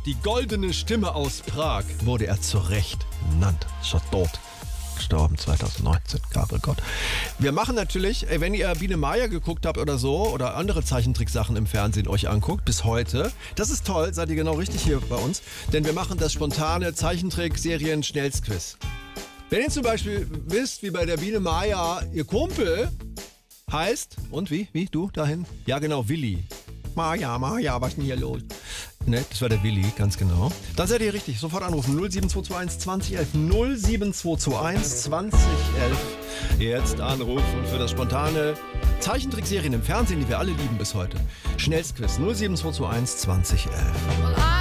die goldene Stimme aus Prag, wurde er zu Recht genannt. Schon tot. Gestorben 2019, Gabriel Gott. Wir machen natürlich, wenn ihr Biene Maya geguckt habt oder so, oder andere Zeichentricksachen im Fernsehen euch anguckt, bis heute, das ist toll, seid ihr genau richtig hier bei uns, denn wir machen das spontane Zeichentrick-Serien-Schnellsquiz. Wenn ihr zum Beispiel wisst, wie bei der Biene Maya ihr Kumpel heißt, und wie, du dahin? Ja genau, Willi. Maya, was ist denn hier los? Ne, das war der Willi, ganz genau. Dann seid ihr richtig. Sofort anrufen. 07221 2011. 07221 2011. Jetzt anrufen für das spontane Zeichentrickserien im Fernsehen, die wir alle lieben bis heute. Schnellsquiz 07221 2011.